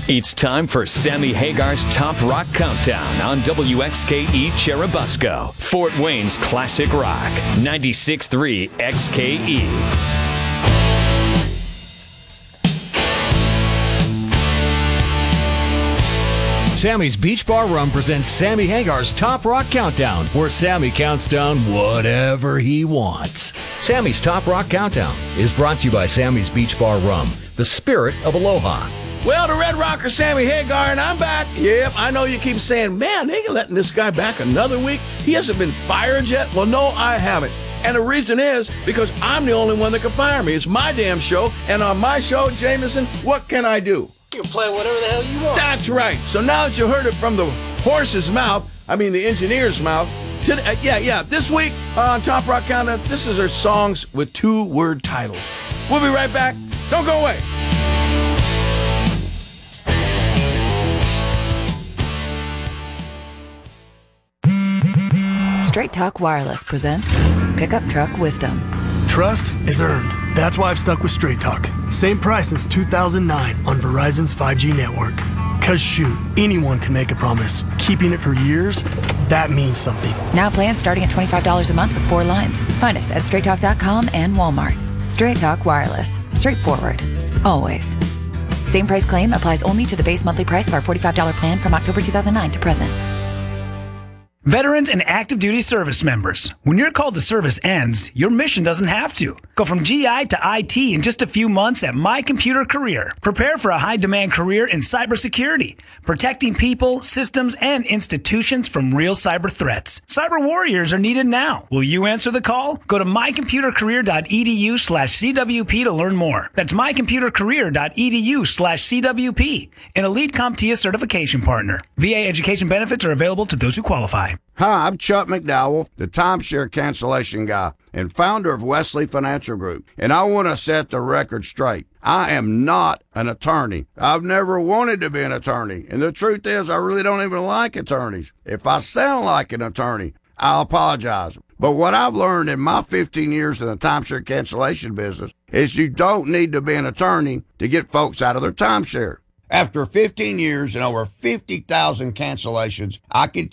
It's time for Sammy Hagar's Top Rock Countdown on WXKE Cherubusco, Fort Wayne's classic rock, 96.3 XKE. Sammy's Beach Bar Rum presents Sammy Hagar's Top Rock Countdown, where Sammy counts down whatever he wants. Sammy's Top Rock Countdown is brought to you by Sammy's Beach Bar Rum, the spirit of aloha. Well, the Red Rocker, Sammy Hagar, and I'm back. Yep, I know you keep saying, man, they ain't letting this guy back another week. He hasn't been fired yet. Well, no, I haven't. And the reason is because I'm the only one that can fire me. It's my damn show. And on my show, Jameson, what can I do? You can play whatever the hell you want. That's right. So now that you heard it from the horse's mouth, the engineer's mouth, this week on Top Rock Countdown, this is our songs with 2-word titles. We'll be right back. Don't go away. Straight Talk Wireless presents Pickup Truck Wisdom. Trust is earned. That's why I've stuck with Straight Talk. Same price since 2009 on Verizon's 5G network. Cause shoot, anyone can make a promise. Keeping it for years, that means something. Now plans starting at $25 a month with 4 lines. Find us at straighttalk.com and Walmart. Straight Talk Wireless. Straightforward. Always. Same price claim applies only to the base monthly price of our $45 plan from October 2009 to present. Veterans and active duty service members, when your call to service ends, your mission doesn't have to. Go from GI to IT in just a few months at My Computer Career. Prepare for a high-demand career in cybersecurity, protecting people, systems, and institutions from real cyber threats. Cyber warriors are needed now. Will you answer the call? Go to mycomputercareer.edu/CWP to learn more. That's mycomputercareer.edu/CWP, an elite CompTIA certification partner. VA education benefits are available to those who qualify. Hi, I'm Chuck McDowell, the timeshare cancellation guy and founder of Wesley Financial Group. And I want to set the record straight. I am not an attorney. I've never wanted to be an attorney. And the truth is, I really don't even like attorneys. If I sound like an attorney, I'll apologize. But what I've learned in my 15 years in the timeshare cancellation business is you don't need to be an attorney to get folks out of their timeshare. After 15 years and over 50,000 cancellations, I can